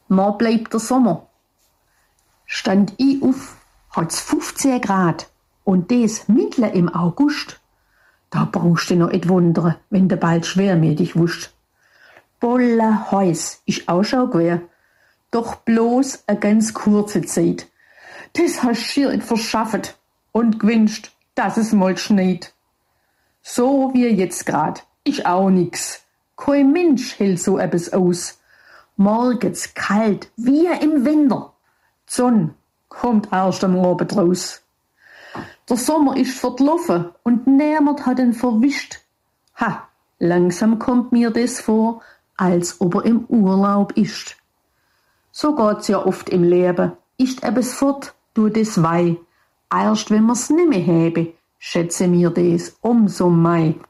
Morgen bleibt der Sommer. Stand ich auf, hat's 15 Grad und des mitten im August. Da brauchst du noch et wundern, wenn du bald schwermütig wusst. Bolle heiß ist auch schon gewesen, doch bloß a ganz kurze Zeit. Das hast schier et verschaffet und gewünscht, dass es mal schneit. So wie jetzt grad, ist auch nix. Kein Mensch hält so etwas aus. Morgens kalt, wie im Winter. Die Sonne kommt erst am Abend raus. Der Sommer ist verlaufen und niemand hat ihn verwischt. Ha, langsam kommt mir das vor, als ob er im Urlaub ist. So geht's ja oft im Leben. Ist etwas fort, du das wei. Erst wenn wir's nimmer habe, schätze mir das umso mehr.